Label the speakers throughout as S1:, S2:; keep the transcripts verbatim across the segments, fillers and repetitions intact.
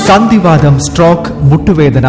S1: സന്ധിവാതം, stroke, മുട്ടുവേദന.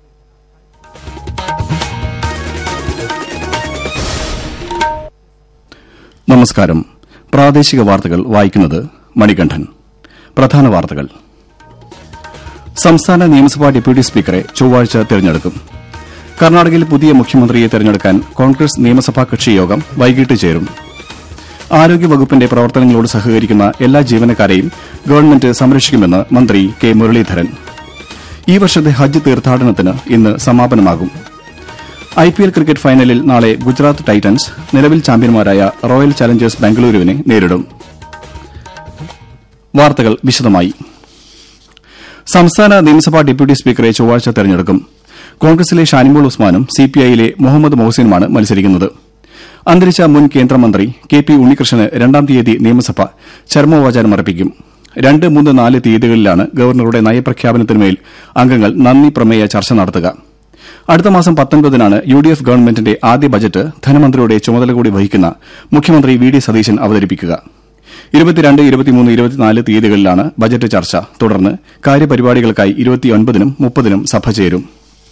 S2: നമസ്കാരം. പ്രാദേശിക വാർത്തകൾ വായിക്കുന്നത് മണികണ്ഠൻ. പ്രധാന വാർത്തകൾ. സംസ്ഥാന നിയമസഭാ ഡെപ്യൂട്ടി സ്പീക്കറെ ചൊവ്വാഴ്ച തെരഞ്ഞെടുക്കും. കർണാടകയിൽ പുതിയ മുഖ്യമന്ത്രിയെ തെരഞ്ഞെടുക്കാൻ കോൺഗ്രസ് നിയമസഭാ കക്ഷി യോഗം വൈകിട്ട് ചേരും. ആരോഗ്യവകുപ്പിന്റെ പ്രവർത്തനങ്ങളോട് സഹകരിക്കുന്ന എല്ലാ ജീവനക്കാരെയും ഗവൺമെന്റ് സംരക്ഷിക്കുമെന്ന് മന്ത്രി കെ മുരളീധരൻ. ഈ വർഷത്തെ ഹജ്ജ് തീർത്ഥാടനത്തിന് ഇന്ന് സമാപനമാകും. ഐപിഎൽ ക്രിക്കറ്റ് ഫൈനലിൽ നാളെ ഗുജറാത്ത് ടൈറ്റൻസ് നിലവിൽ ചാമ്പ്യന്മാരായ റോയൽ ചലഞ്ചേഴ്സ് ബംഗളൂരുവിനെ നേരിടും. വാർത്തകൾ വിശദമായി. സംസ്ഥാന നിയമസഭാ ഡെപ്യൂട്ടി സ്പീക്കറെ ചൊവ്വാഴ്ച തെരഞ്ഞെടുക്കും. കോൺഗ്രസിലെ ഷാനിമോൾ ഉസ്മാനും സിപിഐയിലെ മുഹമ്മദ് മൊഹസിനുമാണ് മത്സരിക്കുന്നത്. അന്തരിച്ച മുൻ കേന്ദ്രമന്ത്രി കെ പി ഉണ്ണികൃഷ്ണന് രണ്ടാം തീയതി നിയമസഭ ചരമവാചാരം അർപ്പിക്കും. രണ്ട് മൂന്ന് നാല് തീയതികളിലാണ് ഗവർണറുടെ നയപ്രഖ്യാപനത്തിന്മേൽ അംഗങ്ങൾ നന്ദി പ്രമേയ ചർച്ച നടത്തുക. അടുത്ത മാസം പത്തൊൻപതിനാണ് യു ഡി എഫ് ഗവൺമെന്റിന്റെ ആദ്യ ബജറ്റ് ധനമന്ത്രിയുടെ ചുമതല കൂടി വഹിക്കുന്ന മുഖ്യമന്ത്രി വി ഡി സതീശൻ അവതരിപ്പിക്കുക. ഇരുപത്തിരണ്ട് ഇരുപത്തിമൂന്ന് ഇരുപത്തിനാല് തീയതികളിലാണ് ബജറ്റ് ചർച്ച. തുടർന്ന് കാര്യപരിപാടികൾക്കായി ഇരുപത്തിയൊൻപതിനും മുപ്പതിനും സഭ ചേരും.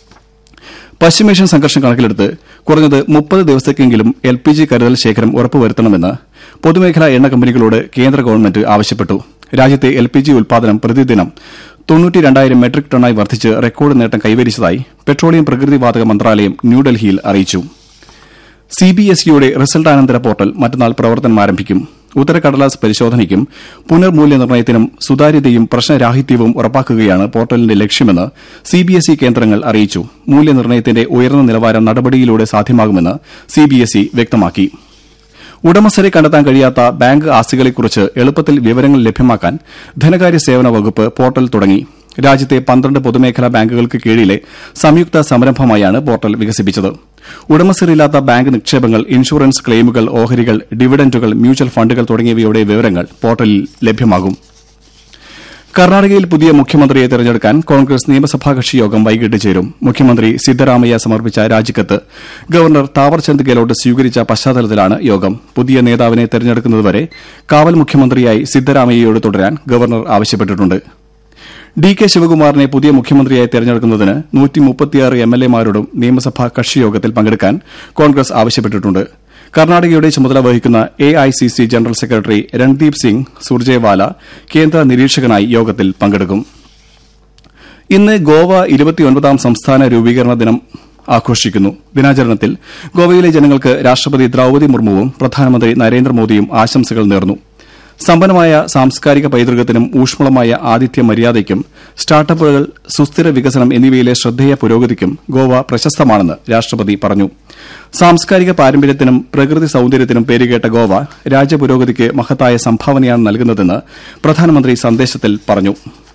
S2: പശ്ചിമേഷ്യൻ സംഘർഷം കണക്കിലെടുത്ത് കുറഞ്ഞത് മുപ്പത് ദിവസത്തേക്കെങ്കിലും എൽ പി ജി കരുതൽ ശേഖരം ഉറപ്പുവരുത്തണമെന്ന് പൊതുമേഖലാ എണ്ണ കമ്പനികളോട് കേന്ദ്ര ഗവൺമെന്റ് ആവശ്യപ്പെട്ടു. രാജ്യത്തെ എൽ പി ജി ഉൽപാദനം പ്രതിദിനം തൊണ്ണൂറ്റിരണ്ടായിരം മെട്രിക് ടണ്ണായി വർദ്ധിച്ച് റെക്കോർഡ് നേട്ടം കൈവരിച്ചതായി പെട്രോളിയം പ്രകൃതിവാതക മന്ത്രാലയം ന്യൂഡൽഹിയിൽ അറിയിച്ചു. സിബിഎസ്ഇയുടെ റിസൾട്ടാനന്തര പോർട്ടൽ മറ്റന്നാൾ പ്രവർത്തനം ആരംഭിക്കും. ഉത്തരക്കടലാസ് പരിശോധനയ്ക്കും പുനർമൂല്യനിർണ്ണയത്തിനും സുതാര്യതയും പ്രശ്നരാഹിത്യവും ഉറപ്പാക്കുകയാണ് പോർട്ടലിന്റെ ലക്ഷ്യമെന്ന് സിബിഎസ്ഇ കേന്ദ്രങ്ങൾ അറിയിച്ചു. മൂല്യനിർണ്ണയത്തിന്റെ ഉയർന്ന നിലവാരം നടപടിയിലൂടെ സാധ്യമാകുമെന്ന് സിബിഎസ്ഇ വ്യക്തമാക്കി. ഉടമസ്ഥരെ കണ്ടെത്താൻ കഴിയാത്ത ബാങ്ക് ആസ്തികളെക്കുറിച്ച് എളുപ്പത്തിൽ വിവരങ്ങൾ ലഭ്യമാക്കാൻ ധനകാര്യ സേവന വകുപ്പ് പോർട്ടൽ തുടങ്ങി. രാജ്യത്തെ പന്ത്രണ്ട് പൊതുമേഖലാ ബാങ്കുകൾക്ക് കീഴിലെ സംയുക്ത സംരംഭമായാണ് പോർട്ടൽ വികസിപ്പിച്ചത്. ഉടമസ്ഥരില്ലാത്ത ബാങ്ക് നിക്ഷേപങ്ങൾ, ഇൻഷുറൻസ് ക്ലെയിമുകൾ, ഓഹരികൾ, ഡിവിഡന്റുകൾ, മ്യൂച്വൽ ഫണ്ടുകൾ തുടങ്ങിയവയുടെ വിവരങ്ങൾ പോർട്ടലിൽ ലഭ്യമാകും. കർണാടകയിൽ പുതിയ മുഖ്യമന്ത്രിയെ തെരഞ്ഞെടുക്കാൻ കോൺഗ്രസ് നിയമസഭാ കക്ഷി യോഗം വൈകിട്ട് ചേരും. മുഖ്യമന്ത്രി സിദ്ധരാമയ്യ സമർപ്പിച്ച രാജിക്കത്ത് ഗവർണർ താവർചന്ദ് ഗെഹ്ലോട്ട് സ്വീകരിച്ച പശ്ചാത്തലത്തിലാണ് യോഗം. പുതിയ നേതാവിനെ തെരഞ്ഞെടുക്കുന്നതുവരെ കാവൽ മുഖ്യമന്ത്രിയായി സിദ്ധരാമയ്യയോട് തുടരാൻ ഗവർണർ ആവശ്യപ്പെട്ടിട്ടുണ്ട്. ഡി കെ ശിവകുമാറിനെ പുതിയ മുഖ്യമന്ത്രിയായി തെരഞ്ഞെടുക്കുന്നതിന് നൂറ്റി മുപ്പത്തിയാറ് എം എൽ എമാരോടും നിയമസഭാ കക്ഷിയോഗത്തിൽ പങ്കെടുക്കാൻ കോൺഗ്രസ് ആവശ്യപ്പെട്ടിട്ടുണ്ട്. കർണാടകയുടെ ചുമതല വഹിക്കുന്ന A I C C general secretary Randeep Singh Surjewala കേന്ദ്ര നിരീക്ഷകനായി യോഗത്തിൽ പങ്കെടുക്കും. ഇന്ന് ഗോവ ഇരുപത്തിയൊൻപതാം സംസ്ഥാന രൂപീകരണ ദിനം ആഘോഷിക്കുന്നു. ദിനാചരണത്തിൽ ഗോവയിലെ ജനങ്ങൾക്ക് രാഷ്ട്രപതി ദ്രൌപദി മുർമുവും പ്രധാനമന്ത്രി നരേന്ദ്രമോദിയും ആശംസകൾ നേർന്നു. സമ്പന്നമായ സാംസ്കാരിക പൈതൃകത്തിനും ഊഷ്മളമായ ആതിഥ്യ മര്യാദയ്ക്കും സ്റ്റാർട്ടപ്പുകൾ, സുസ്ഥിര വികസനം എന്നിവയിലെ ശ്രദ്ധേയ പുരോഗതിക്കും ഗോവ പ്രശസ്തമാണെന്ന് രാഷ്ട്രപതി പറഞ്ഞു. സാംസ്കാരിക പാരമ്പര്യത്തിനും പ്രകൃതി സൌന്ദര്യത്തിനും പേരുകേട്ട ഗോവ രാജ്യപുരോഗതിക്ക് മഹത്തായ സംഭാവനയാണ് നൽകുന്നതെന്ന് പ്രധാനമന്ത്രി സന്ദേശത്തിൽ പറഞ്ഞു.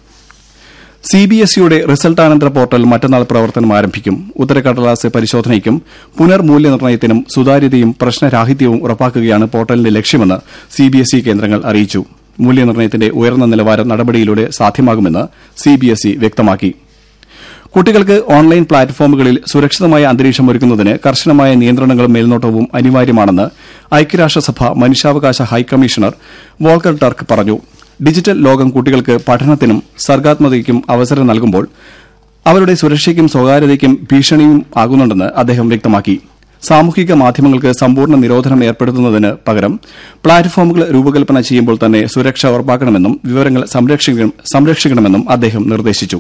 S2: സിബിഎസ്ഇയുടെ റിസൾട്ടാനന്തര പോർട്ടൽ മറ്റന്നാൾ പ്രവർത്തനം ആരംഭിക്കും. ഉത്തരക്കടലാസ് പരിശോധനയ്ക്കും പുനർമൂല്യനിർണ്ണയത്തിനും സുതാര്യതയും പ്രശ്നരാഹിത്യവും ഉറപ്പാക്കുകയാണ് പോർട്ടലിന്റെ ലക്ഷ്യമെന്ന് സിബിഎസ്ഇ കേന്ദ്രങ്ങൾ അറിയിച്ചു. മൂല്യനിർണ്ണയത്തിന്റെ ഉയർന്ന നിലവാരം നടപടിയിലൂടെ സാധ്യമാകുമെന്ന് സിബിഎസ്ഇ വ്യക്തമാക്കി. കുട്ടികൾക്ക് ഓൺലൈൻ പ്ലാറ്റ്ഫോമുകളിൽ സുരക്ഷിതമായ അന്തരീക്ഷം ഒരുക്കുന്നതിന് കർശനമായ നിയന്ത്രണങ്ങളും മേൽനോട്ടവും അനിവാര്യമാണെന്ന് ഐക്യരാഷ്ട്രസഭ മനുഷ്യാവകാശ ഹൈക്കമ്മീഷണർ വോൾക്കർ ടർക്ക് പറഞ്ഞു. ഡിജിറ്റൽ ലോകം കുട്ടികൾക്ക് പഠനത്തിനും സർഗാത്മകതയ്ക്കും അവസരം നൽകുമ്പോൾ അവരുടെ സുരക്ഷയ്ക്കും സ്വകാര്യതയ്ക്കും ഭീഷണിയും ആകുന്നുണ്ടെന്ന് അദ്ദേഹം വ്യക്തമാക്കി. സാമൂഹിക മാധ്യമങ്ങൾക്ക് സമ്പൂർണ്ണ നിരോധനം ഏർപ്പെടുത്തുന്നതിന് പകരം പ്ലാറ്റ്ഫോമുകൾ രൂപകൽപ്പന ചെയ്യുമ്പോൾ തന്നെ സുരക്ഷ ഉറപ്പാക്കണമെന്നും വിവരങ്ങൾ സംരക്ഷിക്കണമെന്നും അദ്ദേഹം നിർദ്ദേശിച്ചു.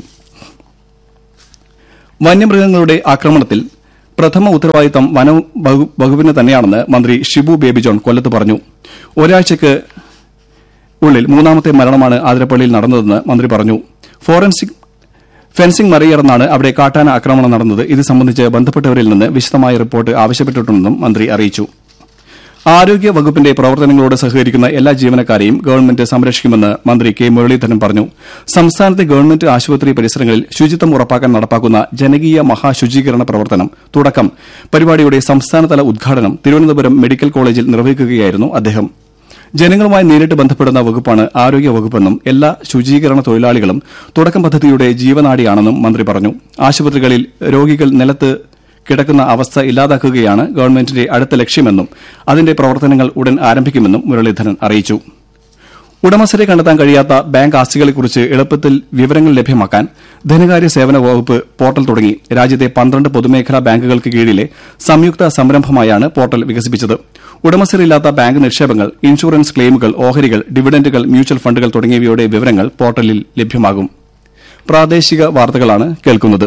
S2: വന്യമൃഗങ്ങളുടെ ആക്രമണത്തിൽ പ്രഥമ ഉത്തരവാദിത്തം വനം വകുപ്പിന് തന്നെയാണെന്ന് മന്ത്രി ഷിബു ബേബി ജോൺ കൊല്ലത്ത് പറഞ്ഞു. ഒരാഴ്ചയ്ക്ക് ഉള്ളിൽ മൂന്നാമത്തെ മരണമാണ് ആതിരപ്പള്ളിയിൽ നടന്നതെന്ന് മന്ത്രി പറഞ്ഞു. ഫോറൻസിക് ഫെൻസിംഗ് മറികടന്നാണ് അവിടെ കാട്ടാന ആക്രമണം നടന്നത്. ഇത് സംബന്ധിച്ച് ബന്ധപ്പെട്ടവരിൽ നിന്ന് വിശദമായ റിപ്പോർട്ട് ആവശ്യപ്പെട്ടിട്ടുണ്ടെന്നും മന്ത്രി അറിയിച്ചു. ആരോഗ്യ വകുപ്പിന്റെ പ്രവർത്തനങ്ങളോട് സഹകരിക്കുന്ന എല്ലാ ജീവനക്കാരെയും ഗവൺമെന്റ് സംരക്ഷിക്കുമെന്ന് മന്ത്രി കെ മുരളീധരൻ പറഞ്ഞു. സംസ്ഥാനത്തെ ഗവൺമെന്റ് ആശുപത്രി പരിസരങ്ങളിൽ ശുചിത്വം ഉറപ്പാക്കാൻ നടപ്പാക്കുന്ന ജനകീയ മഹാശുചീകരണ പ്രവർത്തനം തുടക്കം പരിപാടിയുടെ സംസ്ഥാനതല ഉദ്ഘാടനം തിരുവനന്തപുരം മെഡിക്കൽ കോളേജിൽ നിർവഹിക്കുകയായിരുന്നു അദ്ദേഹം. ജനങ്ങളുമായി നേരിട്ട് ബന്ധപ്പെടുന്ന വകുപ്പാണ് ആരോഗ്യ വകുപ്പെന്നും എല്ലാ ശുചീകരണ തൊഴിലാളികളും തുടക്കം പദ്ധതിയുടെ ജീവനാഡിയാണെന്നും മന്ത്രി പറഞ്ഞു. ആശുപത്രികളിൽ രോഗികൾ നിലത്ത് കിടക്കുന്ന അവസ്ഥ ഇല്ലാതാക്കുകയാണ് ഗവൺമെന്റിന്റെ അടുത്ത ലക്ഷ്യമെന്നും അതിന്റെ പ്രവർത്തനങ്ങൾ ഉടൻ ആരംഭിക്കുമെന്നും മുരളീധരൻ അറിയിച്ചു. ഉടമസ്ഥരെ കണ്ടെത്താൻ കഴിയാത്ത ബാങ്ക് ആസ്തികളെക്കുറിച്ച് എളുപ്പത്തിൽ വിവരങ്ങൾ ലഭ്യമാക്കാൻ ധനകാര്യ സേവന വകുപ്പ് പോർട്ടൽ തുടങ്ങി. രാജ്യത്തെ പന്ത്രണ്ട് പൊതുമേഖലാ ബാങ്കുകൾക്ക് കീഴിലെ സംയുക്ത സംരംഭമായാണ് പോർട്ടൽ വികസിപ്പിച്ചത്. ഉടമസ്ഥരില്ലാത്ത ബാങ്ക് നിക്ഷേപങ്ങൾ, ഇൻഷുറൻസ് ക്ലെയിമുകൾ, ഓഹരികൾ, ഡിവിഡന്റുകൾ, മ്യൂച്വൽ ഫണ്ടുകൾ തുടങ്ങിയവയുടെ വിവരങ്ങൾ പോർട്ടലിൽ ലഭ്യമാകും. പ്രാദേശിക വാർത്തകളാണ് കേൾക്കുന്നത്.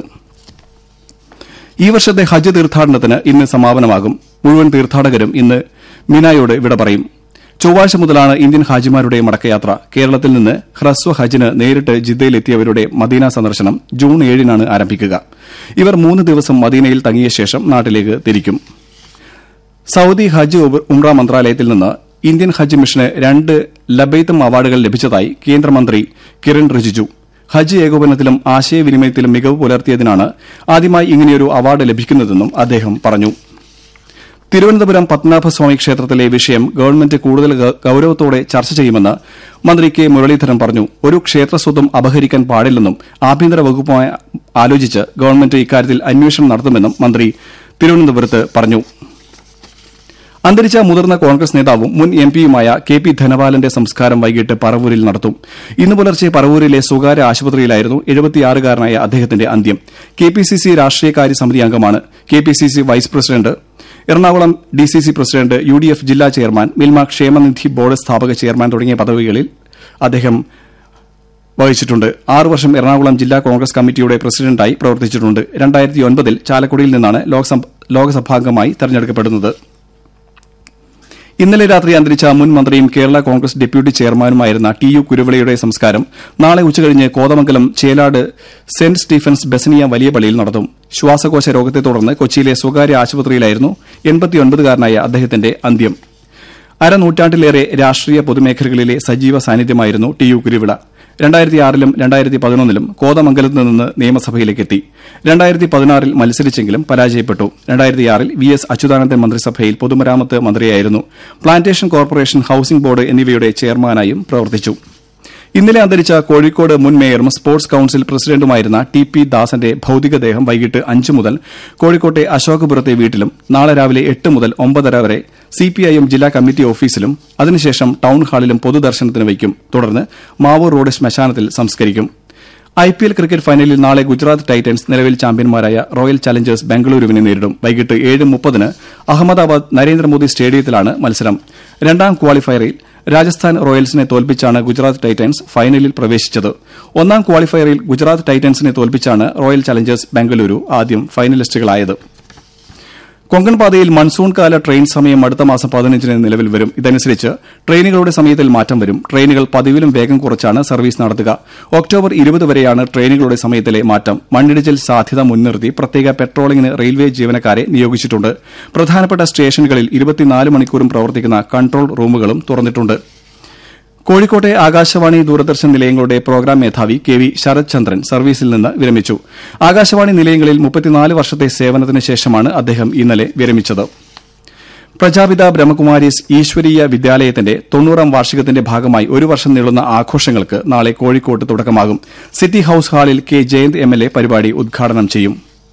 S2: ഈ വർഷത്തെ ഹജ്ജ് തീർത്ഥാടനത്തിന് ഇന്ന് സമാപനമാകും. മുഴുവൻ തീർത്ഥാടകരും ഇന്ന് മിനായോട് വിട പറയും. ചൊവ്വാഴ്ച മുതലാണ് ഇന്ത്യൻ ഹാജിമാരുടെ മടക്കയാത്ര. കേരളത്തിൽ നിന്ന് ഹ്രസ്വ ഹജ്ജിന് നേരിട്ട് ജിദ്ദയിലെത്തിയവരുടെ മദീന സന്ദർശനം ജൂൺ ഏഴിനാണ് ആരംഭിക്കുക. ഇവർ മൂന്ന് ദിവസം മദീനയിൽ തങ്ങിയ ശേഷം നാട്ടിലേക്ക് തിരിക്കും. സൌദി ഹജ്ജ് ഉംറ മന്ത്രാലയത്തിൽ നിന്ന് ഇന്ത്യൻ ഹജ്ജ് മിഷന് രണ്ട് ലബൈത്തും അവാർഡുകൾ ലഭിച്ചതായി കേന്ദ്രമന്ത്രി കിരൺ റിജിജു. ഹജ്ജ് ഏകോപനത്തിലും ആശയവിനിമയത്തിലും മികവ് പുലർത്തിയതിനാണ് ആദ്യമായി ഇങ്ങനെയൊരു അവാർഡ് ലഭിക്കുന്നതെന്നും അദ്ദേഹം പറഞ്ഞു. തിരുവനന്തപുരം പത്മനാഭസ്വാമി ക്ഷേത്രത്തിലെ വിഷയം ഗവൺമെന്റ് കൂടുതൽ ഗൌരവത്തോടെ ചർച്ച ചെയ്യുമെന്ന് മന്ത്രി കെ മുരളീധരൻ പറഞ്ഞു. ഒരു ക്ഷേത്രസ്വത്തും അപഹരിക്കാൻ പാടില്ലെന്നും ആഭ്യന്തര വകുപ്പുമായി ആലോചിച്ച് ഗവൺമെന്റ് ഇക്കാര്യത്തിൽ അന്വേഷണം നടത്തുമെന്നും മന്ത്രി തിരുവനന്തപുരത്ത് പറഞ്ഞു. അന്തരിച്ച മുതിർന്ന കോൺഗ്രസ് നേതാവും മുൻ എം പിയുമായ കെ പി ധനപാലന്റെ സംസ്കാരം വൈകിട്ട് പറവൂരിൽ നടത്തും. ഇന്ന് പുലർച്ചെ പറവൂരിലെ സ്വകാര്യ ആശുപത്രിയിലായിരുന്നു എഴുപത്തിയാറുകാരനായ അദ്ദേഹത്തിന്റെ അന്ത്യം. കെ പി സി സി രാഷ്ട്രീയകാര്യ സമിതി അംഗമാണ്. K P C C vice president, Ernakulam D C C president, U D F ജില്ലാ ചെയർമാൻ, മിൽമ ക്ഷേമനിധി ബോർഡ് സ്ഥാപക ചെയർമാൻ തുടങ്ങിയ പദവികളിൽ അദ്ദേഹം വഹിച്ചിട്ടുണ്ട്. ആറ് വർഷം എറണാകുളം ജില്ലാ കോൺഗ്രസ് കമ്മിറ്റിയുടെ പ്രസിഡന്റായി പ്രവർത്തിച്ചിട്ടുണ്ട്. രണ്ടായിരത്തി ഒൻപതിൽ ചാലക്കുടിയിൽ നിന്നാണ് ലോക്സഭാംഗമായി തെരഞ്ഞെടുക്കപ്പെടുന്നത്. ഇന്നലെ രാത്രി അന്തരിച്ച മുൻ മന്ത്രിയും Kerala Congress deputy ചെയർമാനുമായിരുന്ന T U കുരുവിളയുടെ സംസ്കാരം നാളെ ഉച്ചകഴിഞ്ഞ് കോതമംഗലം ചേലാട് സെന്റ് സ്റ്റീഫൻസ് ബെസനിയ വലിയ പള്ളിയിൽ നടത്തും. ശ്വാസകോശ രോഗത്തെ തുടർന്ന് കൊച്ചിയിലെ സ്വകാര്യ ആശുപത്രിയിലായിരുന്നു എൺപത്തിയൊൻപതുകാരനായ അദ്ദേഹത്തിന്റെ അന്ത്യം. അരനൂറ്റാണ്ടിലേറെ രാഷ്ട്രീയ പൊതുമേഖലകളിലെ സജീവ സാന്നിധ്യമായിരുന്നു ടി യു കുരുവിള. രണ്ടായിരത്തി ആറിലും രണ്ടായിരത്തി പതിനൊന്നിലും കോതമംഗലത്ത് നിന്ന് നിയമസഭയിലേക്കെത്തി. രണ്ടായിരത്തി പതിനാറിൽ മത്സരിച്ചെങ്കിലും പരാജയപ്പെട്ടു. രണ്ടായിരത്തിയാറിൽ വി എസ് അച്യുതാനന്ദൻ മന്ത്രിസഭയിൽ പൊതുമരാമത്ത് മന്ത്രിയായിരുന്നു. പ്ലാന്റേഷൻ കോർപ്പറേഷൻ, ഹൌസിംഗ് ബോർഡ് എന്നിവയുടെ ചെയർമാനായും പ്രവർത്തിച്ചു. ഇന്നലെ അന്തരിച്ച കോഴിക്കോട് മുൻ മേയറും സ്പോർട്സ് കൌൺസിൽ പ്രസിഡന്റുമായിരുന്ന ടി പി ദാസന്റെ ഭൌതികദേഹം വൈകിട്ട് അഞ്ച് മുതൽ കോഴിക്കോട്ടെ അശോകപുരത്തെ വീട്ടിലും നാളെ രാവിലെ എട്ട് മുതൽ ഒമ്പതര വരെ സിപിഐഎം ജില്ലാ കമ്മിറ്റി ഓഫീസിലും അതിനുശേഷം ടൌൺ ഹാളിലും പൊതുദർശനത്തിന് വയ്ക്കും. തുടർന്ന് മാവൂർ റോഡ് ശ്മശാനത്തിൽ സംസ്കരിക്കും. ഐപിഎൽ ക്രിക്കറ്റ് ഫൈനലിൽ നാളെ ഗുജറാത്ത് ടൈറ്റൻസ് നിലവിൽ ചാമ്പ്യന്മാരായ റോയൽ ചലഞ്ചേഴ്സ് ബംഗളൂരുവിനെ നേരിടും. വൈകിട്ട് ഏഴ് മുപ്പതിന് അഹമ്മദാബാദ് നരേന്ദ്രമോദി സ്റ്റേഡിയത്തിലാണ് മത്സരം. രണ്ടാം ക്വാളിഫയറിൽ രാജസ്ഥാൻ റോയൽസിനെ തോൽപ്പിച്ചാണ് ഗുജറാത്ത് ടൈറ്റൻസ് ഫൈനലിൽ പ്രവേശിച്ചത്. ഒന്നാം ക്വാളിഫയറിൽ ഗുജറാത്ത് ടൈറ്റൻസിനെ തോൽപ്പിച്ചാണ് റോയൽ ചലഞ്ചേഴ്സ് ബംഗളൂരു ആദ്യം ഫൈനലിസ്റ്റുകളായത്. കൊങ്കൺ പാതയിൽ മൺസൂൺ കാല ട്രെയിൻ സമയം അടുത്ത മാസം പതിനഞ്ചിന് നിലവിൽ വരും. ഇതനുസരിച്ച് ട്രെയിനുകളുടെ സമയത്തിൽ മാറ്റം വരും. ട്രെയിനുകൾ പതിവിലും വേഗം കുറച്ചാണ് സർവീസ് നടത്തുക. ഒക്ടോബർ ഇരുപത് വരെയാണ് ട്രെയിനുകളുടെ സമയത്തിലെ മാറ്റം. മണ്ണിടിച്ചിൽ സാധ്യത മുൻനിർത്തി പ്രത്യേക പെട്രോളിംഗിന് റെയിൽവേ ജീവനക്കാരെ നിയോഗിച്ചിട്ടുണ്ട്. പ്രധാനപ്പെട്ട സ്റ്റേഷനുകളിൽ ഇരുപത്തിനാല് മണിക്കൂറും പ്രവർത്തിക്കുന്ന കൺട്രോൾ റൂമുകളും തുറന്നിട്ടുണ്ട്. കോഴിക്കോട്ടെ ആകാശവാണി, ദൂരദർശൻ നിലയങ്ങളുടെ പ്രോഗ്രാം മേധാവി കെ വി ശരത് ചന്ദ്രൻ സർവീസിൽ നിന്ന് വിരമിച്ചു. ആകാശവാണി നിലയങ്ങളിൽ മുപ്പത്തിനാല് വർഷത്തെ സേവനത്തിന് ശേഷമാണ് അദ്ദേഹം ഇന്നലെ വിരമിച്ചത്. പ്രജാപിത ബ്രഹ്മകുമാരീസ് ഈശ്വരീയ വിദ്യാലയത്തിന്റെ തൊണ്ണൂറാം വാർഷികത്തിന്റെ ഭാഗമായി ഒരു വർഷം നീളുന്ന ആഘോഷങ്ങൾക്ക് നാളെ കോഴിക്കോട്ട് തുടക്കമാകും. സിറ്റി ഹൌസ് ഹാളിൽ K Jayant M L A പരിപാടി ഉദ്ഘാടനം ചെയ്യും.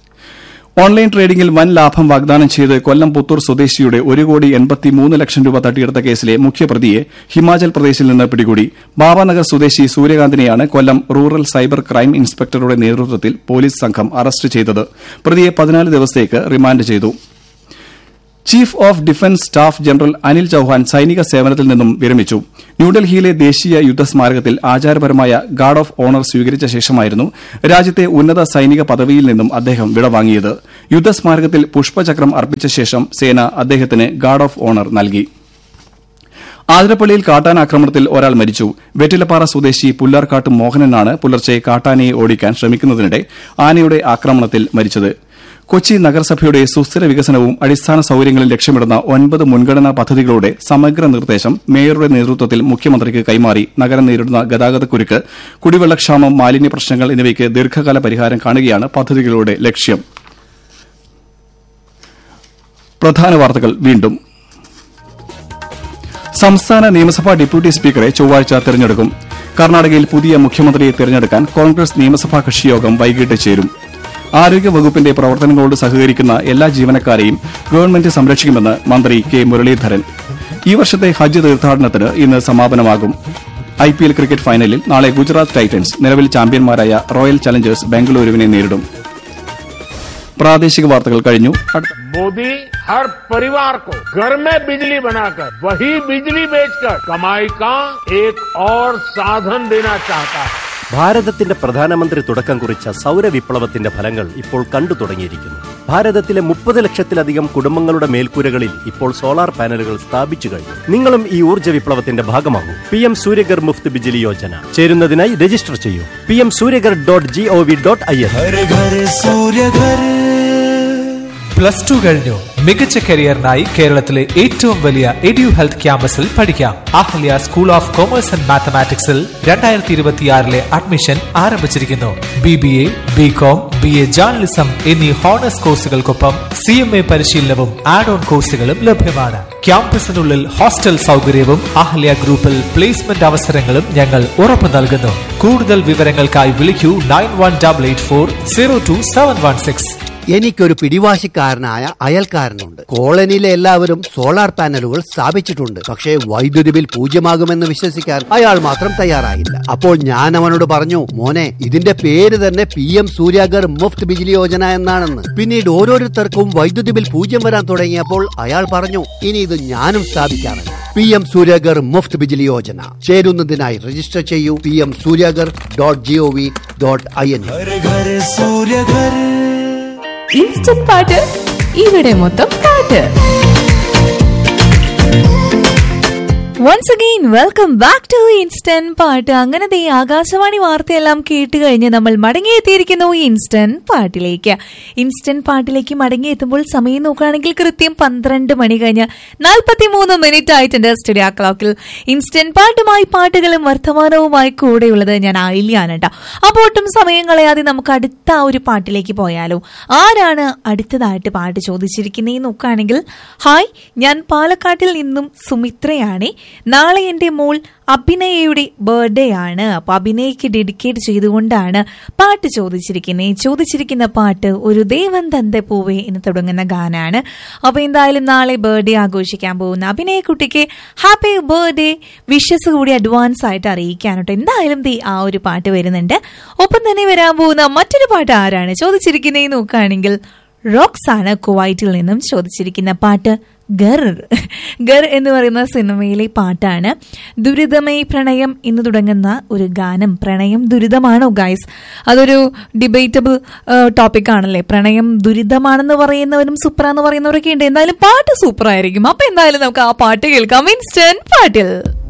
S2: ഓൺലൈൻ ട്രേഡിംഗിൽ വൻ ലാഭം വാഗ്ദാനം ചെയ്ത് കൊല്ലം പുത്തൂർ സ്വദേശിയുടെ ഒരു കോടി എൺപത്തിമൂന്ന് ലക്ഷം രൂപ തട്ടിയെടുത്ത കേസിലെ മുഖ്യപ്രതിയെ ഹിമാചൽ പ്രദേശിൽ നിന്ന് പിടികൂടി. ബാബാനഗർ സ്വദേശി സൂര്യകാന്തിനെയാണ് കൊല്ലം റൂറൽ സൈബർ ക്രൈം ഇൻസ്പെക്ടറുടെ നേതൃത്വത്തിൽ പോലീസ് സംഘം അറസ്റ്റ് ചെയ്തത്. പ്രതിയെ പതിനാല് ദിവസത്തേക്ക് റിമാൻഡ് ചെയ്തു. Chief of defence staff general Anil Chouhan സൈനിക സേവനത്തിൽ നിന്നും വിരമിച്ചു. ന്യൂഡൽഹിയിലെ ദേശീയ യുദ്ധസ്മാരകത്തിൽ ആചാരപരമായ ഗാർഡ് ഓഫ് ഓണർ സ്വീകരിച്ച ശേഷമായിരുന്നു രാജ്യത്തെ ഉന്നത സൈനിക പദവിയിൽ നിന്നും അദ്ദേഹം വിടവാങ്ങിയത്. യുദ്ധസ്മാരകത്തിൽ പുഷ്പചക്രം അർപ്പിച്ച ശേഷം സേന അദ്ദേഹത്തിന് ഗാർഡ് ഓഫ് ഓണർ നൽകി. ആതിരപ്പള്ളിയിൽ കാട്ടാനാക്രമണത്തിൽ ഒരാൾ മരിച്ചു. വെറ്റിലപ്പാറ സ്വദേശി പുല്ലാർക്കാട്ട് മോഹനനാണ് പുലർച്ചെ കാട്ടാനയെ ഓടിക്കാൻ ശ്രമിക്കുന്നതിനിടെ ആനയുടെ ആക്രമണത്തിൽ മരിച്ചത്. കൊച്ചി നഗരസഭയുടെ സുസ്ഥിര വികസനവും അടിസ്ഥാന സൌകര്യങ്ങളും ലക്ഷ്യമിടുന്ന ഒൻപത് മുൻഗണനാ പദ്ധതികളുടെ സമഗ്ര നിർദ്ദേശം മേയറുടെ നേതൃത്വത്തിൽ മുഖ്യമന്ത്രിക്ക് കൈമാറി. നഗരം നേരിടുന്ന ഗതാഗതക്കുരുക്ക്, കുടിവെള്ളക്ഷാമം, മാലിന്യ പ്രശ്നങ്ങൾ എന്നിവയ്ക്ക് ദീർഘകാല പരിഹാരം കാണുകയാണ് പദ്ധതികളുടെ ലക്ഷ്യം. പ്രധാന വാർത്തകൾ വീണ്ടും. സംസ്ഥാന നിയമസഭാ ഡെപ്യൂട്ടി സ്പീക്കറെ ചൊവ്വാഴ്ച തെരഞ്ഞെടുക്കും. കർണാടകയിൽ പുതിയ മുഖ്യമന്ത്രിയെ തെരഞ്ഞെടുക്കാൻ കോൺഗ്രസ് നിയമസഭാ കക്ഷിയോഗം വൈകിട്ട് ചേരും. ആരോഗ്യവകുപ്പിന്റെ പ്രവർത്തനങ്ങളോട് സഹകരിക്കുന്ന എല്ലാ ജീവനക്കാരെയും ഗവൺമെന്റ് സംരക്ഷിക്കുമെന്ന് മന്ത്രി കെ മുരളീധരൻ. ഈ വർഷത്തെ ഹജ്ജ് തീർത്ഥാടനത്തിന് ഇന്ന് സമാപനമാകും. ഐ പി എൽ ക്രിക്കറ്റ് ഫൈനലിൽ നാളെ ഗുജറാത്ത് ടൈറ്റൻസ് നിലവിൽ ചാമ്പ്യന്മാരായ റോയൽ ചലഞ്ചേഴ്സ് ബംഗളൂരുവിനെ നേരിടും. പ്രാദേശിക വാർത്തകൾ കഴിഞ്ഞു.
S3: मोदी हर परिवार को घर में बिजली बनाकर वही बिजली बेचकर कमाई का एक और साधन देना चाहता है.
S4: ഭാരതത്തിന്റെ പ്രധാനമന്ത്രി തുടക്കം കുറിച്ച സൗരവിപ്ലവത്തിന്റെ ഫലങ്ങൾ ഇപ്പോൾ കണ്ടു തുടങ്ങിയിരിക്കുന്നു. ഭാരതത്തിലെ മുപ്പത് ലക്ഷത്തിലധികം കുടുംബങ്ങളുടെ മേൽക്കൂരകളിൽ ഇപ്പോൾ സോളാർ പാനലുകൾ സ്ഥാപിച്ചു കഴിഞ്ഞു. നിങ്ങളും ഈ ഊർജ്ജ വിപ്ലവത്തിന്റെ ഭാഗമാകൂ. P M Suryaghar Muft Bijli Yojana ചേരുന്നതിനായി register ചെയ്യൂ. P M Suryaghar dot G O V dot I N.
S1: Plus two കഴിഞ്ഞു മികച്ച കരിയറിനായി കേരളത്തിലെ ഏറ്റവും വലിയ എഡ്യു ഹെൽത്ത് ക്യാമ്പസിൽ പഠിക്കാം. Ahalya school of commerce and മാത്തമാറ്റിക്സിൽ രണ്ടായിരത്തി ഇരുപത്തിയാറിലെ അഡ്മിഷൻ ആരംഭിച്ചിരിക്കുന്നു. B B A, B com, B A journalism എന്നീ ഹോണേഴ്സ് കോഴ്സുകൾക്കൊപ്പം സി എം എ പരിശീലനവും ആഡ് ഓൺ കോഴ്സുകളും ലഭ്യമാണ്. ക്യാമ്പസിനുള്ളിൽ ഹോസ്റ്റൽ സൗകര്യവും അഹല്യ ഗ്രൂപ്പിൽ പ്ലേസ്മെന്റ് അവസരങ്ങളും ഞങ്ങൾ ഉറപ്പു നൽകുന്നു. കൂടുതൽ വിവരങ്ങൾക്കായി വിളിക്കൂ nine one double eight four zero to seven one six.
S5: എനിക്കൊരു പിടിവാശിക്കാരനായ അയൽക്കാരനുണ്ട്. കോളനിയിലെ എല്ലാവരും സോളാർ പാനലുകൾ സ്ഥാപിച്ചിട്ടുണ്ട്. പക്ഷേ വൈദ്യുതി ബിൽ പൂജ്യമാകുമെന്ന് വിശ്വസിക്കാൻ അയാൾ മാത്രം തയ്യാറായില്ല. അപ്പോൾ ഞാൻ അവനോട് പറഞ്ഞു, മോനെ, ഇതിന്റെ പേര് തന്നെ പി എം സൂര്യഗർ മുഫ്ത് ബിജിലി യോജന എന്നാണെന്ന്. പിന്നീട് ഓരോരുത്തർക്കും വൈദ്യുതി ബിൽ പൂജ്യം വരാൻ തുടങ്ങിയപ്പോൾ അയാൾ പറഞ്ഞു, ഇനി ഇത് ഞാനും സ്ഥാപിക്കാറുണ്ട്. P M Suryaghar Muft Bijli Yojana ചേരുന്നതിനായി register ചെയ്യൂ. P M Suryaghar dot G O V dot I N.
S6: Instant പാട്ട്, ഇവിടെ മൊത്തം പാട്ട്. Once again welcome back to instant പാട്ട്. അങ്ങനത്തെ ഈ ആകാശവാണി വാർത്തയെല്ലാം കേട്ട് കഴിഞ്ഞ് നമ്മൾ മടങ്ങിയെത്തിയിരിക്കുന്നു ഇൻസ്റ്റന്റ് പാട്ടിലേക്ക്. ഇൻസ്റ്റന്റ് പാട്ടിലേക്ക് മടങ്ങിയെത്തുമ്പോൾ സമയം നോക്കുകയാണെങ്കിൽ കൃത്യം പന്ത്രണ്ട് മണി കഴിഞ്ഞ് നാൽപ്പത്തി മൂന്ന് മിനിറ്റ് ആയിട്ടുണ്ട് സ്റ്റുഡിയോ ക്ലോക്കിൽ. ഇൻസ്റ്റന്റ് പാട്ടുമായി പാട്ടുകളും വർത്തമാനവുമായി കൂടെയുള്ളത് ഞാൻ ആയില്യാണ് കേട്ടോ. അപ്പോൾ ഒട്ടും സമയം കളയാതെ നമുക്ക് അടുത്ത ഒരു പാട്ടിലേക്ക് പോയാലോ. ആരാണ് അടുത്തതായിട്ട് പാട്ട് ചോദിച്ചിരിക്കുന്നതെന്ന് നോക്കുകയാണെങ്കിൽ, ഹായ്, ഞാൻ പാലക്കാട്ടിൽ നിന്നും സുമിത്രയാണേ. നാളെ എന്റെ മോൾ അഭിനയയുടെ ബർത്ത്ഡേ ആണ്. അപ്പൊ അഭിനയക്ക് ഡെഡിക്കേറ്റ് ചെയ്തുകൊണ്ടാണ് പാട്ട് ചോദിച്ചിരിക്കുന്നത്. ചോദിച്ചിരിക്കുന്ന പാട്ട് ഒരു ദേവൻ തന്റെ പൂവേ എന്ന് തുടങ്ങുന്ന ഗാനാണ്. അപ്പൊ എന്തായാലും നാളെ ബർത്ത്ഡേ ആഘോഷിക്കാൻ പോകുന്ന അഭിനയ കുട്ടിക്ക് ഹാപ്പി ബർത്ത്ഡേ വിഷസ് കൂടി അഡ്വാൻസ് ആയിട്ട് അറിയിക്കാനോട്ടോ. എന്തായാലും ദേ ആ ഒരു പാട്ട് വരുന്നുണ്ട്. ഒപ്പം തന്നെ വരാൻ പോകുന്ന മറ്റൊരു പാട്ട് ആരാണ് ചോദിച്ചിരിക്കുന്നത് നോക്കുകയാണെങ്കിൽ, റോക്സാണ് കുവൈറ്റിൽ നിന്നും ചോദിച്ചിരിക്കുന്ന പാട്ട് ഗർ. ഗർ എന്ന് പറയുന്ന സിനിമയിലെ പാട്ടാണ്. ദുരിതമേ പ്രണയം എന്ന് തുടങ്ങുന്ന ഒരു ഗാനം. പ്രണയം ദുരിതമാണോ ഗൈസ്? അതൊരു ഡിബേറ്റബിൾ ടോപ്പിക് ആണല്ലേ. പ്രണയം ദുരിതമാണെന്ന് പറയുന്നവരും സൂപ്പറാന്ന് പറയുന്നവരൊക്കെ ഉണ്ട്. എന്തായാലും പാട്ട് സൂപ്പർ ആയിരിക്കും. അപ്പൊ എന്തായാലും നമുക്ക് ആ പാട്ട് കേൾക്കാം ഇൻസ്റ്റന്റ് പാട്ടിൽ.